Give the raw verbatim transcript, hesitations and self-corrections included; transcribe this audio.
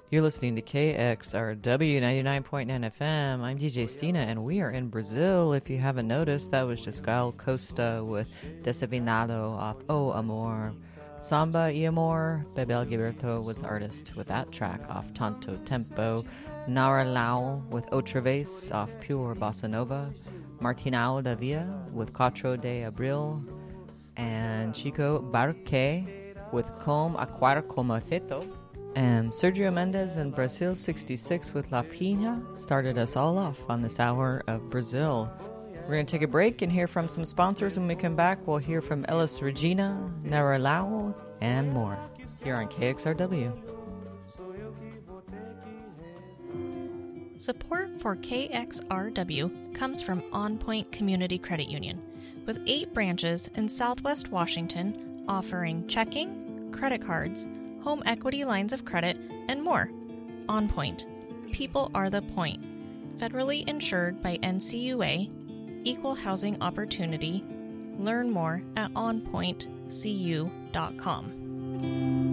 You're listening to K X R W ninety-nine point nine F M. I'm D J Stina, and we are in Brazil. If you haven't noticed, that was just Gal Costa with Desafinado off O Amor. Samba y Amor, Bebel Gilberto was the artist with that track off Tanto Tempo. Nara Lau with Outra Vez off Pure Bossa Nova. Martinao da Via with Quatro de Abril. And Chico Barque with Com Aquar Como Feito. And Sergio Mendes and Brazil sixty-six with La Pina started us all off on this hour of Brazil. We're going to take a break and hear from some sponsors. When we come back, we'll hear from Elis Regina, Nara Lau, and more here on K X R W. Support for K X R W comes from On Point Community Credit Union, with eight branches in Southwest Washington offering checking, credit cards, home equity lines of credit, and more. On Point. People are the point. Federally insured by N C U A. Equal housing opportunity. Learn more at on point c u dot com.